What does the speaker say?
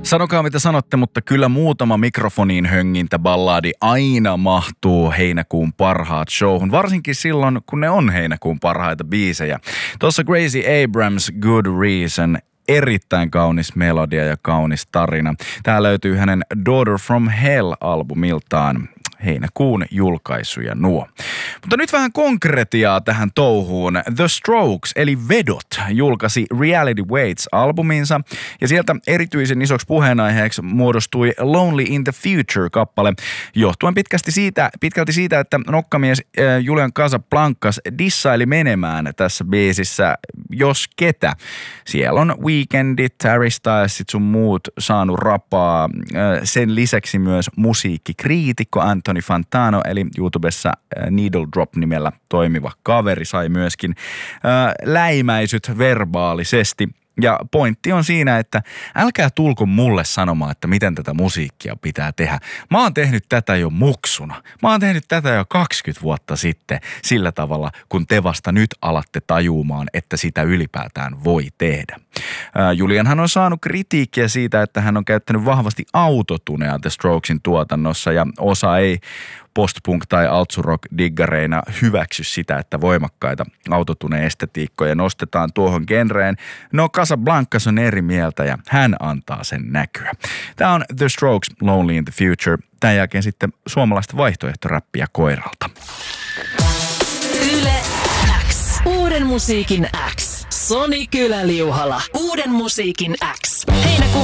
Sanokaa mitä sanotte, mutta kyllä muutama mikrofoniin höngintä balladi aina mahtuu heinäkuun parhaat showhun. Varsinkin silloin, kun ne on heinäkuun parhaita biisejä. Tuossa Gracie Abrams, Good Reason. Erittäin kaunis melodia ja kaunis tarina. Tää löytyy hänen Daughter from Hell-albumiltaan. Heinäkuun julkaisuja nuo. Mutta nyt vähän konkretiaa tähän touhuun. The Strokes eli Vedot julkaisi Reality Waits-albuminsa ja sieltä erityisen isoksi puheenaiheeksi muodostui Lonely in the Future-kappale johtuen pitkälti siitä, että nokkamies Julian Casablancas dissaili menemään tässä biisissä jos ketä. Siellä on Weekendit, Harry Stylesit sun muut saanut rapaa. Sen lisäksi myös musiikkikriitikko Anthony Fantano, eli YouTubessa Needle Drop-nimellä toimiva kaveri, sai myöskin läimäisyt verbaalisesti. Ja pointti on siinä, että älkää tulko mulle sanomaan, että miten tätä musiikkia pitää tehdä. Mä oon tehnyt tätä jo muksuna. Mä oon tehnyt tätä jo 20 vuotta sitten sillä tavalla, kun te vasta nyt alatte tajumaan, että sitä ylipäätään voi tehdä. Julianhan on saanut kritiikkiä siitä, että hän on käyttänyt vahvasti autotunea The Strokesin tuotannossa ja osa ei postpunk- tai altsurock-diggareina hyväksy sitä, että voimakkaita autotune-estetiikkoja nostetaan tuohon genreen. No Casablancas on eri mieltä ja hän antaa sen näkyä. Tämä on The Strokes, Lonely in the Future. Tämän jälkeen sitten suomalaista vaihtoehtoräppiä Koiralta. Yle X. Uuden musiikin X. Soni Kylä-Liuhala. Uuden musiikin X. Heinäkuun